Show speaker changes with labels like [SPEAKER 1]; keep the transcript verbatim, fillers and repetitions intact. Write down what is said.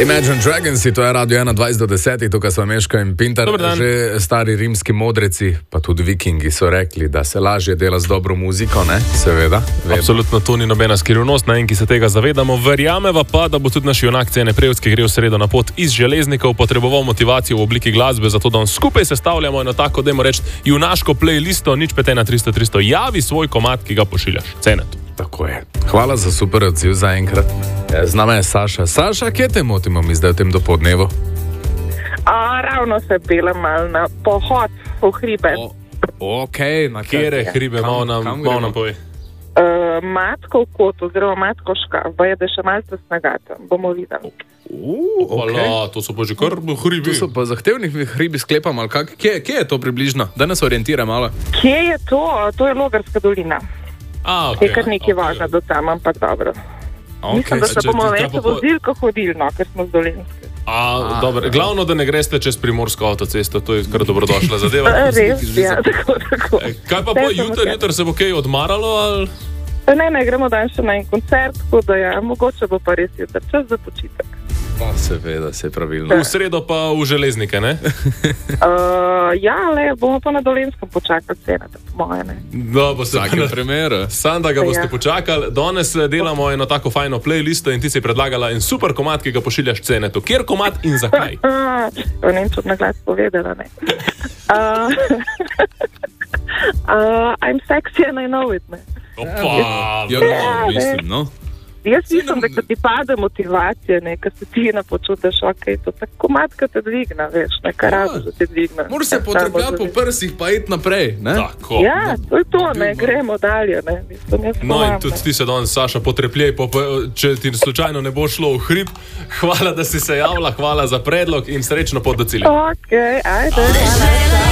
[SPEAKER 1] Imagine Dragons, to je Radio ena dvajset do deset, tukaj so Meško in Pintar. Že stari rimski modreci, pa tudi vikingi so rekli, da se lažje dela z dobro muziko, ne? Seveda. Vedno.
[SPEAKER 2] Absolutno to ni nobena skrivnost, na en, ki se tega zavedamo. Verjameva pa, da bo tudi naš junak Cene Prevc, ki gre v sredo na pot iz Železnikov, potreboval motivacijo v obliki glasbe, zato da on skupaj sestavljamo eno tako, dajmo reči, junaško playlisto, nič pet ena tristo tristo. Javi svoj komad, ki ga pošiljaš. Cenetu.
[SPEAKER 1] Tako je. Hvala za super odziv za enkrat. Z nama je Saša. Saša, kje te motimo mi zdaj v tem dopoldnevu?
[SPEAKER 3] A, ravno se pelem malo na pohod v hribe.
[SPEAKER 1] O, ok, na
[SPEAKER 2] kjere hribe, malo nam, malo nam povej.
[SPEAKER 3] Uh, Matko v kot, oziroma Matkoška, pa je da še malce snagata. Bomo videli.
[SPEAKER 2] Uh, okay. Ala, to so pa že kar hribi.
[SPEAKER 1] To so pa zahtevnih hribi, sklepam, ali kak? Kje, kje je to približno? Da nas orientira malo.
[SPEAKER 3] Kje je to? To je Logarska dolina.
[SPEAKER 2] A, okay,
[SPEAKER 3] je kar nekaj okay. važno do tam, ampak dobro. Okay. Mislim, da se Če, bomo več po... vozili, kot hodili, no, ker smo z Dolenske.
[SPEAKER 2] A, A dobro. Glavno, da ne greste čez Primorsko avtocesto, to je kar dobrodošla zadeva.
[SPEAKER 3] Res, ja, tako, tako.
[SPEAKER 2] Kaj pa po jutr, jutr se bo kaj odmaralo, ali?
[SPEAKER 3] Ne, ne, gremo dan še na en koncert, tako da ja, mogoče bo pa res jutr čas za počitek.
[SPEAKER 1] Pa seveda, se je pravilno.
[SPEAKER 2] V sredo pa v Železnike, ne?
[SPEAKER 3] uh, ja, le, bomo pa na Dolenskem počakali cene, po moje, ne.
[SPEAKER 2] No, bo se
[SPEAKER 1] Vsakem primeru.
[SPEAKER 2] Sam, da ga boste ja. počakali. Danes delamo eno tako fajno playlisto in ti si predlagala en super komad, ki ga pošiljaš Cenetu. Kjer komad in zakaj?
[SPEAKER 3] Ne vem, če na glas povedala, ne. Uh, uh, I'm sexy and I know it, ne.
[SPEAKER 2] Opa!
[SPEAKER 1] Ja, no, mislim, no.
[SPEAKER 3] Jaz mislim, da kad ti pade motivacija, ne, kad se ti napočutiš, ok, to tako mat, kad te dvigna, veš, neka ja. radost, da te dvigna.
[SPEAKER 1] Moraš se potrebljati po prsih, pa iti naprej, ne?
[SPEAKER 2] Tako.
[SPEAKER 3] Ja, to je to, ne, gremo dalje, ne. Mislim,
[SPEAKER 2] no in tudi ti se danes, Saša, potrepljej, po, če ti slučajno ne bo šlo v hrib. Hvala, da si se javila, hvala za predlog in srečno pot do cilja.
[SPEAKER 3] Ok, ajde, hvala.